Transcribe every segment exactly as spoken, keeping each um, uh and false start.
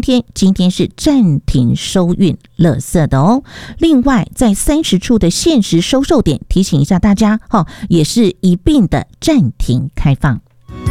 天，今天是暂停收运垃圾的哦。另外，在三十处的限时收售点，提醒一下大家，哈、哦，也是一并的暂停开放。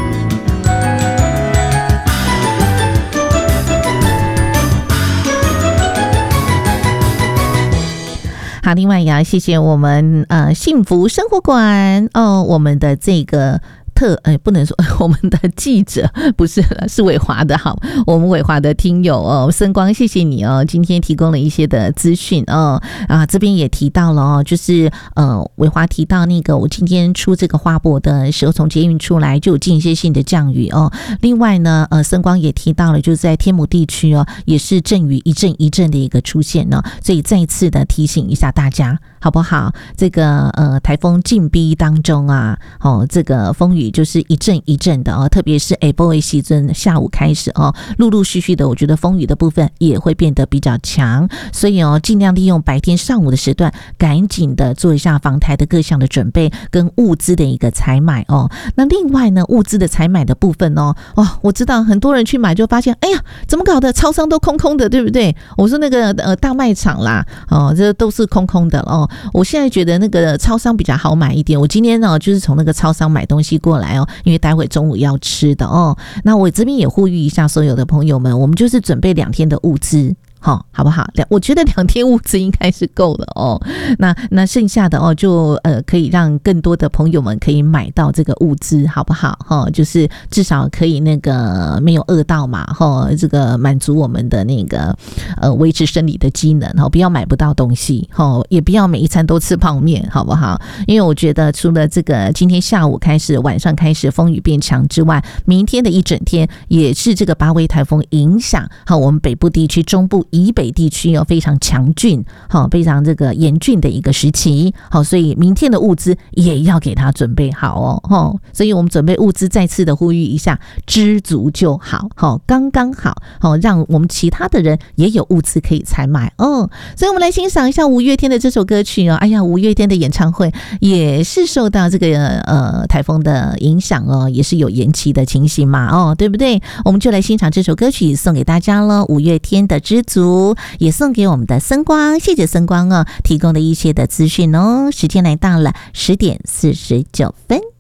好，另外也要谢谢我们呃幸福生活馆哦，我们的这个。特呃不能说我们的记者不是是伟华的好，我们伟华的听友哦，森光谢谢你哦，今天提供了一些的资讯哦啊，这边也提到了哦，就是呃伟华提到那个我今天出这个花博的时候，从捷运出来就有间歇性的降雨哦。另外呢，呃森光也提到了，就是在天母地区哦，也是阵雨一阵一阵的一个出现呢、哦，所以再一次的提醒一下大家。好不好？这个呃台风进逼当中啊，哦，这个风雨就是一阵一阵的哦，特别是哎，波维西尊下午开始哦，陆陆续续的，我觉得风雨的部分也会变得比较强，所以哦，尽量利用白天上午的时段，赶紧的做一下防台的各项的准备跟物资的一个采买哦。那另外呢，物资的采买的部分哦，哦，我知道很多人去买就发现，哎呀，怎么搞的？超商都空空的，对不对？我说那个呃大卖场啦，哦，这都是空空的哦。我现在觉得那个超商比较好买一点，我今天呢就是从那个超商买东西过来哦，因为待会中午要吃的哦。那我这边也呼吁一下所有的朋友们，我们就是准备两天的物资。好，好不好？我觉得两天物资应该是够了哦。那那剩下的哦，就呃可以让更多的朋友们可以买到这个物资，好不好？哈、哦，就是至少可以那个没有饿到嘛，哈、哦，这个满足我们的那个呃维持生理的机能，哈、哦，不要买不到东西，哈、哦，也不要每一餐都吃泡面，好不好？因为我觉得除了这个今天下午开始、晚上开始风雨变强之外，明天的一整天也是这个八威台风影响，好，我们北部地区、中部以北地区有非常强峻，好，非常这个严峻的一个时期，好，所以明天的物资也要给他准备好哦，吼，所以我们准备物资再次的呼吁一下，知足就好，好，刚刚好，好，让我们其他的人也有物资可以采买哦。所以我们来欣赏一下五月天的这首歌曲哦。哎呀，五月天的演唱会也是受到这个呃台风的影响哦，也是有延期的情形嘛，哦，对不对？我们就来欣赏这首歌曲，送给大家了。五月天的知足，也送给我们的森光，谢谢森光哦，提供的一些的资讯哦。时间来到了十点四十九分。